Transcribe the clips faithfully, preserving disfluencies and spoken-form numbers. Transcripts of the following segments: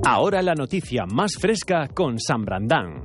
Ahora la noticia más fresca con San Brandán.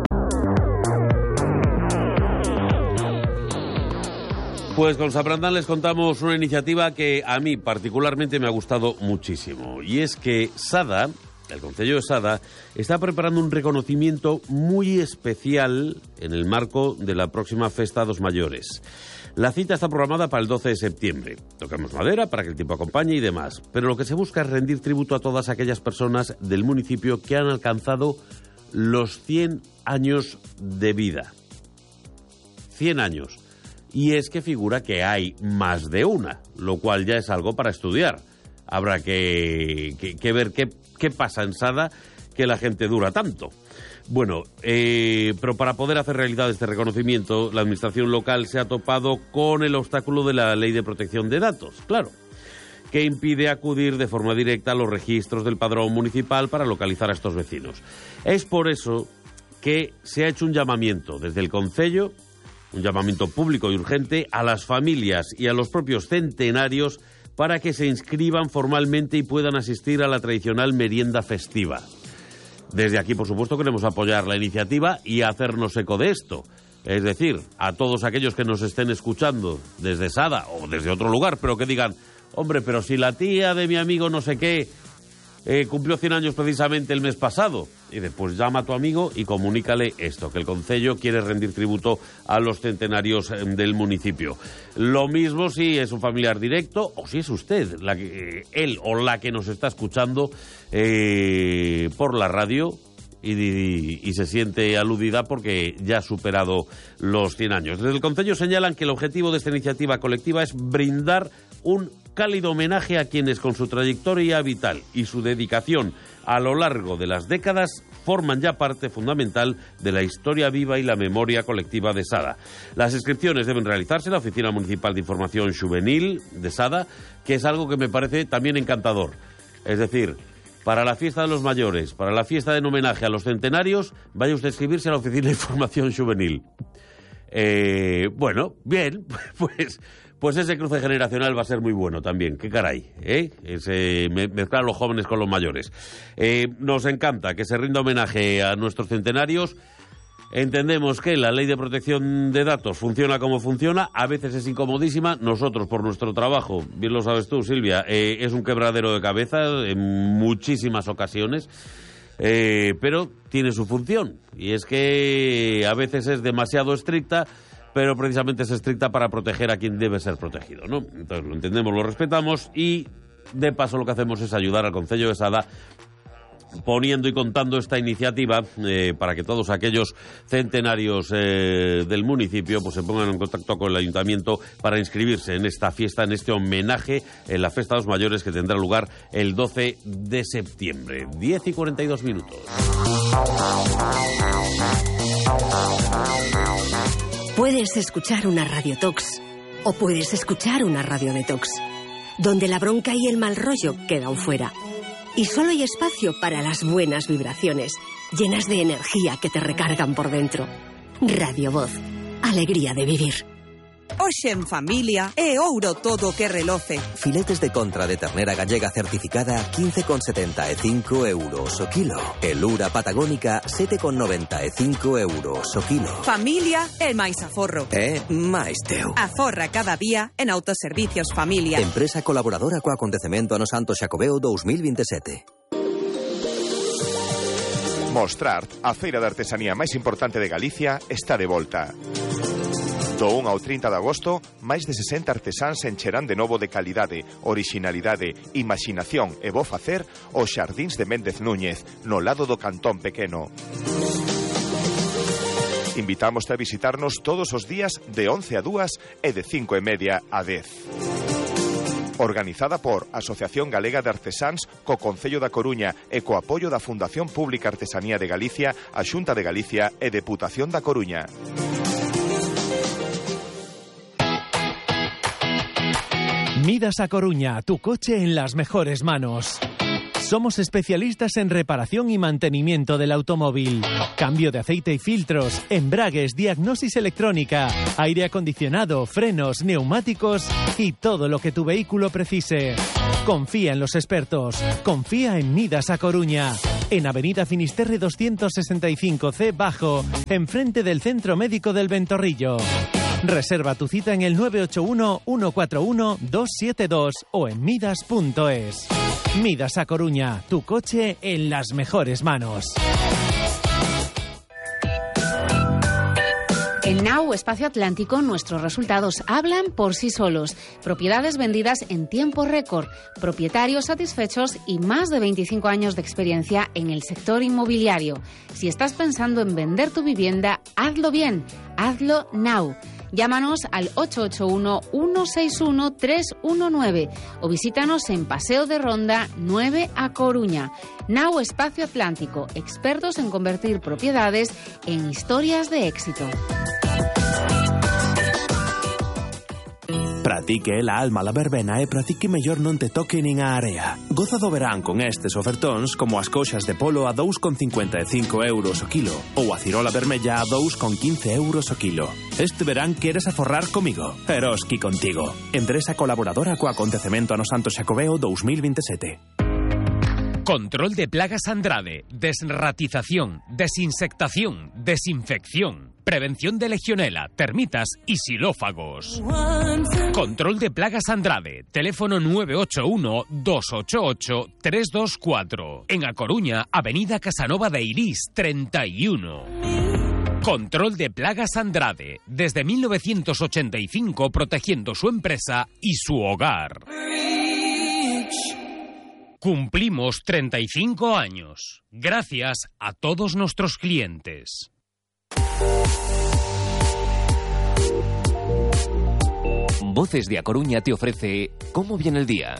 Pues con San Brandán les contamos una iniciativa que a mí particularmente me ha gustado muchísimo. Y es que Sada, el Concello de Sada, está preparando un reconocimiento muy especial en el marco de la próxima Festa dos Mayores. La cita está programada para el doce de septiembre. Tocamos madera para que el tiempo acompañe y demás. Pero lo que se busca es rendir tributo a todas aquellas personas del municipio que han alcanzado los cien años de vida. cien años. Y es que figura que hay más de una, lo cual ya es algo para estudiar. Habrá que, que, que ver qué, qué pasa en Sada que la gente dura tanto. Bueno, eh, pero para poder hacer realidad este reconocimiento, la administración local se ha topado con el obstáculo de la Ley de Protección de Datos, claro, que impide acudir de forma directa a los registros del padrón municipal para localizar a estos vecinos. Es por eso que se ha hecho un llamamiento desde el Concello, un llamamiento público y urgente a las familias y a los propios centenarios para que se inscriban formalmente y puedan asistir a la tradicional merienda festiva. Desde aquí, por supuesto, queremos apoyar la iniciativa y hacernos eco de esto. Es decir, a todos aquellos que nos estén escuchando desde Sada o desde otro lugar, pero que digan, hombre, pero si la tía de mi amigo no sé qué eh, cumplió cien años precisamente el mes pasado. Y después llama a tu amigo y comunícale esto, que el Concello quiere rendir tributo a los centenarios del municipio. Lo mismo si es un familiar directo o si es usted, la que, él o la que nos está escuchando eh, por la radio y, y, y se siente aludida porque ya ha superado los cien años. Desde el Concello señalan que el objetivo de esta iniciativa colectiva es brindar un cálido homenaje a quienes con su trayectoria vital y su dedicación a lo largo de las décadas forman ya parte fundamental de la historia viva y la memoria colectiva de Sada. Las inscripciones deben realizarse en la Oficina Municipal de Información Juvenil de Sada, que es algo que me parece también encantador. Es decir, para la fiesta de los mayores, para la fiesta en homenaje a los centenarios, vaya usted a inscribirse a la Oficina de Información Juvenil. Eh, bueno, bien, pues... Pues ese cruce generacional va a ser muy bueno también. Qué caray, ¿eh? Ese, mezclar a los jóvenes con los mayores. Eh, nos encanta que se rinda homenaje a nuestros centenarios. Entendemos que la Ley de Protección de Datos funciona como funciona. A veces es incomodísima. Nosotros, por nuestro trabajo, bien lo sabes tú, Silvia, eh, es un quebradero de cabeza en muchísimas ocasiones. Eh, pero tiene su función. Y es que a veces es demasiado estricta, pero precisamente es estricta para proteger a quien debe ser protegido, ¿no? Entonces lo entendemos, lo respetamos y de paso lo que hacemos es ayudar al Concello de Sada poniendo y contando esta iniciativa eh, para que todos aquellos centenarios eh, del municipio pues se pongan en contacto con el ayuntamiento para inscribirse en esta fiesta, en este homenaje en la Festa de los Mayores que tendrá lugar el doce de septiembre. diez y cuarenta y dos minutos. Puedes escuchar una Radio Tox o puedes escuchar una Radio Detox, donde la bronca y el mal rollo quedan fuera. Y solo hay espacio para las buenas vibraciones, llenas de energía que te recargan por dentro. Radio Voz, alegría de vivir. Hoxe en familia é ouro todo que reloce. Filetes de contra de ternera gallega certificada quince con setenta e cinco euros o kilo. E lura patagónica sete con noventa e cinco euros o kilo. Familia é máis aforro. É máis teu. Aforra cada día en Autoservicios Familia. Empresa colaboradora co acontecemento ano Santo Xacobeo dos mil veintisiete. Mostrart, a feira de artesanía máis importante de Galicia, está de volta. Do un ao trinta de agosto, máis de sesenta artesáns encherán de novo de calidade, orixinalidade, imaginación e bo facer os xardíns de Méndez Núñez, no lado do Cantón Pequeno. Invitámoste a visitarnos todos os días de once a dúas e de cinco e media a dez. Organizada por Asociación Galega de Artesáns co Concello da Coruña e co apoio da Fundación Pública Artesanía de Galicia, a Xunta de Galicia e Deputación da Coruña. Midas a Coruña, tu coche en las mejores manos. Somos especialistas en reparación y mantenimiento del automóvil. Cambio de aceite y filtros, embragues, diagnosis electrónica, aire acondicionado, frenos, neumáticos y todo lo que tu vehículo precise. Confía en los expertos. Confía en Midas a Coruña. en Avenida Finisterre doscientos sesenta y cinco C Bajo, enfrente del Centro Médico del Ventorrillo. Reserva tu cita en el nueve ocho uno, uno cuatro uno, dos siete dos o en midas punto es. Midas A Coruña, tu coche en las mejores manos. En Now Espacio Atlántico nuestros resultados hablan por sí solos. Propiedades vendidas en tiempo récord, propietarios satisfechos y más de veinticinco años de experiencia en el sector inmobiliario. Si estás pensando en vender tu vivienda, hazlo bien, hazlo now. Llámanos al ocho ocho uno, uno seis uno, tres uno nueve o visítanos en Paseo de Ronda nueve A Coruña. Now Espacio Atlántico, expertos en convertir propiedades en historias de éxito. Pratique la alma la verbena e pratique mellor non te toque nin a area. Goza do verán con estes ofertóns como as coxas de polo a dous con cincuenta e cinco euros o kilo ou a cirola vermella a dous con quince euros o kilo. Este verán queres aforrar comigo? Eroski contigo. Empresa colaboradora co acontecemento ano Santo Xacobeo dous mil veintisiete. Control de plagas Andrade, desratización, desinsectación, desinfección, prevención de legionela, termitas y xilófagos. Control de plagas Andrade, teléfono nueve ocho uno, dos ocho ocho, tres dos cuatro. En A Coruña, Avenida Casanova de Irís, treinta y uno. Control de plagas Andrade, desde mil novecientos ochenta y cinco protegiendo su empresa y su hogar. Cumplimos treinta y cinco años, gracias a todos nuestros clientes. Voces de A Coruña te ofrece ¿Cómo viene el día?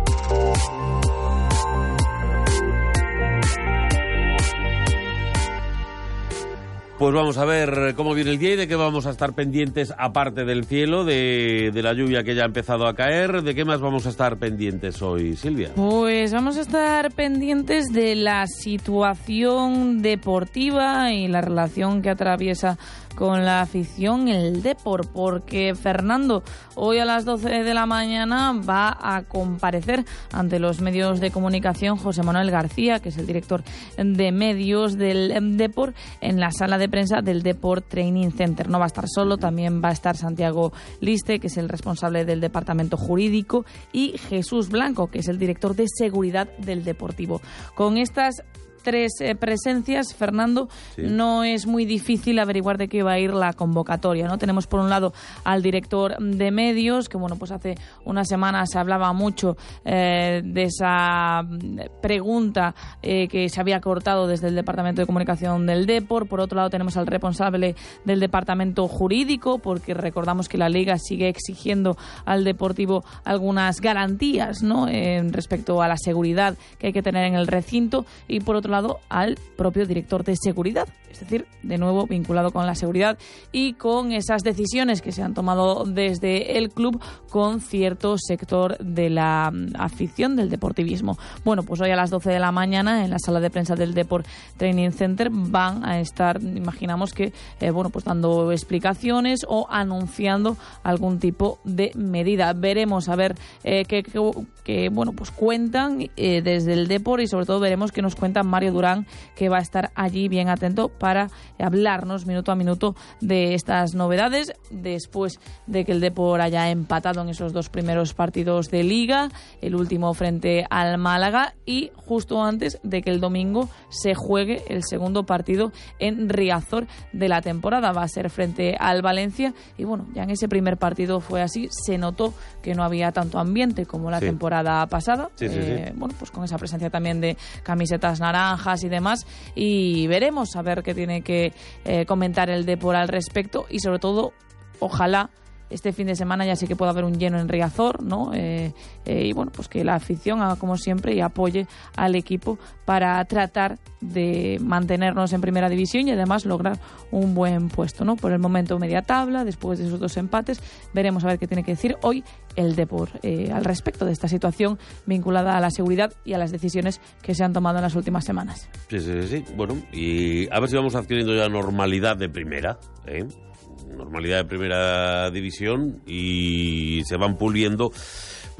Pues vamos a ver cómo viene el día y de qué vamos a estar pendientes, aparte del cielo, de, de la lluvia que ya ha empezado a caer. ¿De qué más vamos a estar pendientes hoy, Silvia? Pues vamos a estar pendientes de la situación deportiva y la relación que atraviesa con la afición el Depor, porque Fernando hoy a las doce de la mañana va a comparecer ante los medios de comunicación José Manuel García, que es el director de medios del Depor, en la sala de prensa del Depor Training Center. No va a estar solo, también va a estar Santiago Liste, que es el responsable del departamento jurídico, y Jesús Blanco, que es el director de seguridad del Deportivo. Con estas tres eh, presencias, Fernando, sí. No es muy difícil averiguar de qué va a ir la convocatoria, ¿no? Tenemos por un lado al director de medios, que bueno, pues hace unas semanas se hablaba mucho eh, de esa pregunta eh, que se había cortado desde el Departamento de Comunicación del Depor. Por otro lado tenemos al responsable del departamento jurídico, porque recordamos que la Liga sigue exigiendo al Deportivo algunas garantías, ¿no? Eh, respecto a la seguridad que hay que tener en el recinto, y por otro lado al propio director de seguridad, es decir, de nuevo vinculado con la seguridad y con esas decisiones que se han tomado desde el club con cierto sector de la afición del deportivismo. Bueno, pues hoy a las doce de la mañana en la sala de prensa del Depor Training Center van a estar, imaginamos que, eh, bueno, pues dando explicaciones o anunciando algún tipo de medida. Veremos a ver eh, qué, qué, qué, bueno, pues cuentan eh, desde el Depor, y sobre todo veremos qué nos cuentan Mario Durán, que va a estar allí bien atento para hablarnos minuto a minuto de estas novedades, después de que el Depor haya empatado en esos dos primeros partidos de Liga, el último frente al Málaga, y justo antes de que el domingo se juegue el segundo partido en Riazor de la temporada. Va a ser frente al Valencia, y bueno, ya en ese primer partido fue así, se notó que no había tanto ambiente como la sí. temporada pasada, sí, sí, eh, sí. bueno, pues con esa presencia también de camisetas naranjas y demás, y veremos a ver qué tiene que eh, comentar el Depor al respecto, y sobre todo, ojalá este fin de semana ya sí que pueda haber un lleno en Riazor, ¿no? Eh, eh, y bueno, pues que la afición haga como siempre y apoye al equipo para tratar de mantenernos en primera división y además lograr un buen puesto, ¿no? Por el momento media tabla, después de esos dos empates, veremos a ver qué tiene que decir hoy el Depor eh, al respecto de esta situación vinculada a la seguridad y a las decisiones que se han tomado en las últimas semanas. Sí, sí, sí. Bueno, y a ver si vamos adquiriendo ya normalidad de primera, ¿eh? Normalidad de primera división, y se van puliendo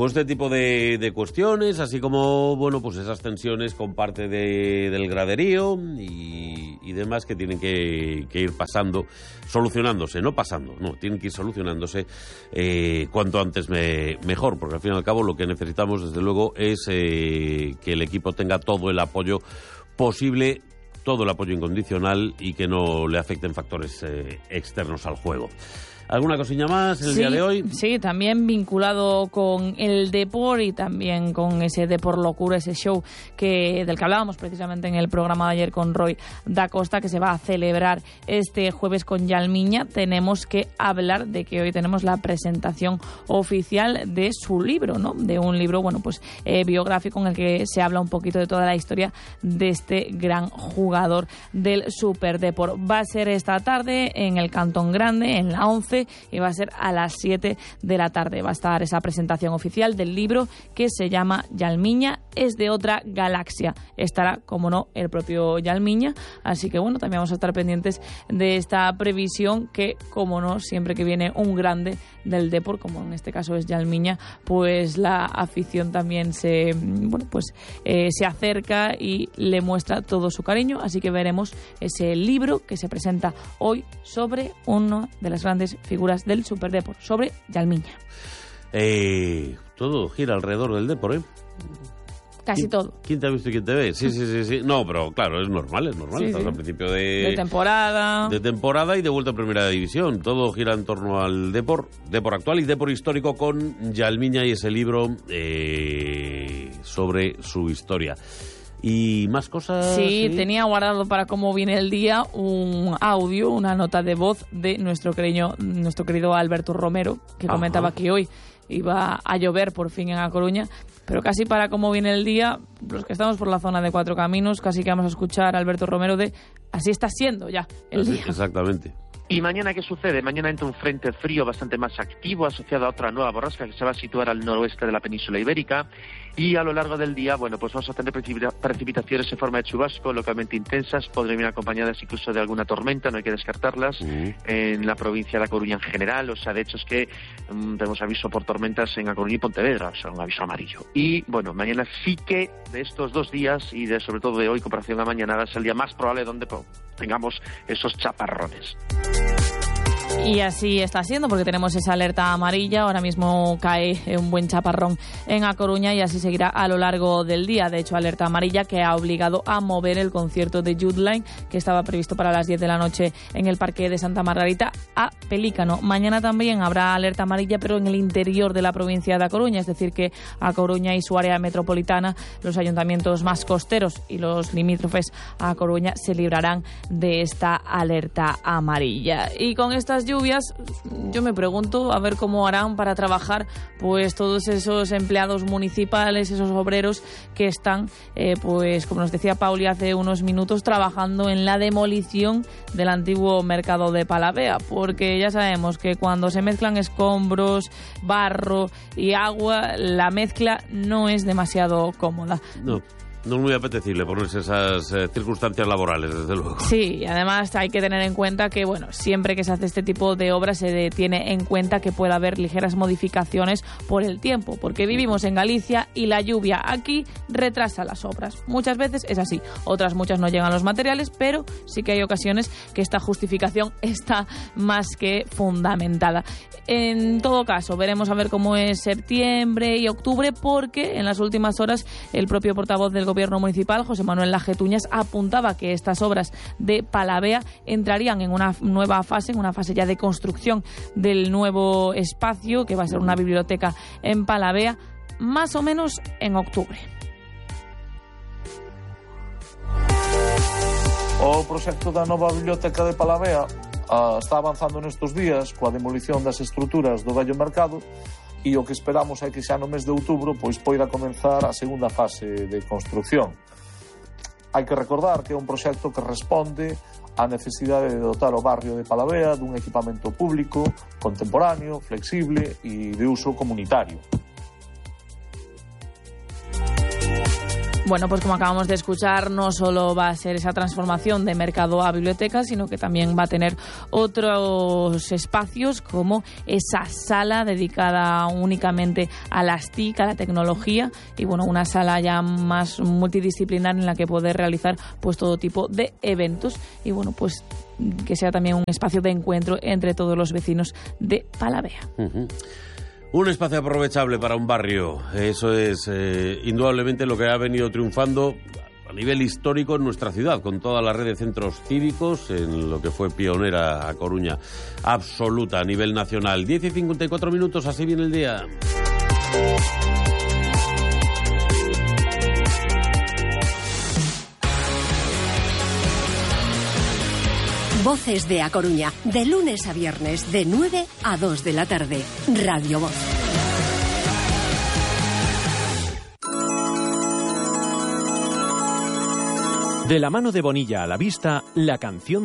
Pues este tipo de, de cuestiones, así como, bueno, pues esas tensiones con parte de, del graderío y, y demás que tienen que, que ir pasando, solucionándose, no pasando, no, tienen que ir solucionándose eh, cuanto antes me, mejor, porque al fin y al cabo lo que necesitamos, desde luego, es eh, que el equipo tenga todo el apoyo posible, todo el apoyo incondicional y que no le afecten factores eh, externos al juego. ¿Alguna cosilla más el sí, día de hoy? Sí, también vinculado con el Depor y también con ese Depor Locura, ese show que del que hablábamos precisamente en el programa de ayer con Roy da Costa, que se va a celebrar este jueves con Yalmiña. Tenemos que hablar de que hoy tenemos la presentación oficial de su libro, ¿no? De un libro, bueno, pues eh, biográfico en el que se habla un poquito de toda la historia de este gran jugador del Super Depor. Va a ser esta tarde en el Cantón Grande, en la once, y va a ser a las siete de la tarde. Va a estar esa presentación oficial del libro que se llama Yalmiña es de otra galaxia. Estará, como no, el propio Yalmiña, así que bueno, también vamos a estar pendientes de esta previsión que, como no, siempre que viene un grande del Depor, como en este caso es Yalmiña, pues la afición también se, bueno, pues eh, se acerca y le muestra todo su cariño, así que veremos ese libro que se presenta hoy sobre una de las grandes figuras del Super Depor, sobre Yalmiña. Eh, todo gira alrededor del Depor, ¿eh? Casi ¿Quién, todo. ¿Quién te ha visto y quién te ve? Sí, sí, sí, sí. No, pero claro, es normal, es normal. Sí, Estás sí. al principio de... De temporada. De temporada y de vuelta a Primera División. Todo gira en torno al Depor, Depor actual y Depor histórico, con Yalmiña y ese libro eh, sobre su historia. ¿Y más cosas? Sí, ¿sí? Tenía guardado para cómo viene el día un audio, una nota de voz de nuestro querido, nuestro querido Alberto Romero, que Ajá. comentaba que hoy iba a llover por fin en A Coruña, pero casi para cómo viene el día, los que estamos por la zona de Cuatro Caminos, casi que vamos a escuchar a Alberto Romero de así está siendo ya el Así, día. Exactamente. ¿Y mañana qué sucede? Mañana entra un frente frío bastante más activo, asociado a otra nueva borrasca que se va a situar al noroeste de la península ibérica. Y a lo largo del día, bueno, pues vamos a tener precipita- precipitaciones en forma de chubasco, localmente intensas, podrían venir acompañadas incluso de alguna tormenta, no hay que descartarlas, Uh-huh. en la provincia de La Coruña en general. O sea, de hecho es que um, tenemos aviso por tormentas en A Coruña y Pontevedra, o sea, un aviso amarillo. Y bueno, mañana sí que de estos dos días, y de sobre todo de hoy, comparación a mañana, es el día más probable donde pues, tengamos esos chaparrones. Y así está siendo, porque tenemos esa alerta amarilla. Ahora mismo cae un buen chaparrón en A Coruña y así seguirá a lo largo del día. De hecho, alerta amarilla que ha obligado a mover el concierto de Jude Line, que estaba previsto para las diez de la noche en el Parque de Santa Margarita, a Pelícano. Mañana también habrá alerta amarilla, pero en el interior de la provincia de A Coruña, es decir, que A Coruña y su área metropolitana, los ayuntamientos más costeros y los limítrofes a A Coruña se librarán de esta alerta amarilla. Y con estas lluvias, yo me pregunto a ver cómo harán para trabajar pues todos esos empleados municipales, esos obreros que están, eh, pues como nos decía Pauli hace unos minutos, trabajando en la demolición del antiguo mercado de Palavea, porque ya sabemos que cuando se mezclan escombros, barro y agua, la mezcla no es demasiado cómoda. No. No es muy apetecible ponerse esas eh, circunstancias laborales, desde luego. Sí, y además hay que tener en cuenta que, bueno, siempre que se hace este tipo de obras se tiene en cuenta que puede haber ligeras modificaciones por el tiempo, porque vivimos en Galicia y la lluvia aquí retrasa las obras. Muchas veces es así, otras muchas no llegan los materiales, pero sí que hay ocasiones que esta justificación está más que fundamentada. En todo caso, veremos a ver cómo es septiembre y octubre, porque en las últimas horas el propio portavoz del Gobierno municipal, José Manuel Lajetuñas, apuntaba que estas obras de Palavea entrarían en una nueva fase, en una fase ya de construcción del nuevo espacio, que va a ser una biblioteca en Palavea, más o menos en octubre. O proxecto da nova biblioteca de Palavea uh, está avanzando nestes días coa demolición das estruturas do vello mercado, e o que esperamos é que xa no mes de outubro pois poida comenzar a segunda fase de construcción. Hai que recordar que é un proxecto que responde á necesidade de dotar o barrio de Palavea dun equipamento público, contemporáneo, flexible e de uso comunitario. Bueno, pues como acabamos de escuchar, no solo va a ser esa transformación de mercado a biblioteca, sino que también va a tener otros espacios como esa sala dedicada únicamente a las T I C, a la tecnología, y bueno, una sala ya más multidisciplinar en la que poder realizar pues todo tipo de eventos y bueno, pues que sea también un espacio de encuentro entre todos los vecinos de Palavea. Uh-huh. Un espacio aprovechable para un barrio, eso es eh, indudablemente lo que ha venido triunfando a nivel histórico en nuestra ciudad, con toda la red de centros cívicos, en lo que fue pionera a Coruña, absoluta a nivel nacional. diez y cincuenta y cuatro minutos, así viene el día. Voces de A Coruña, de lunes a viernes, de nueve a dos de la tarde. Radio Voz. De la mano de Bonilla a la vista, la canción